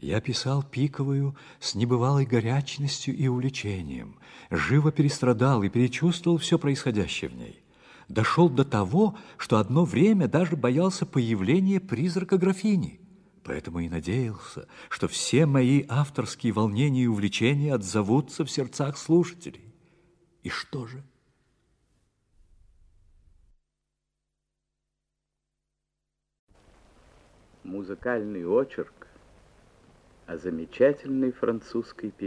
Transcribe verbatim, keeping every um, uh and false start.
Я писал пиковую с небывалой горячностью и увлечением, живо перестрадал и перечувствовал все происходящее в ней. Дошел до того, что одно время даже боялся появления призрака графини. Поэтому и надеялся, что все мои авторские волнения и увлечения отзовутся в сердцах слушателей. И что же? Музыкальный очерк о замечательной французской певице.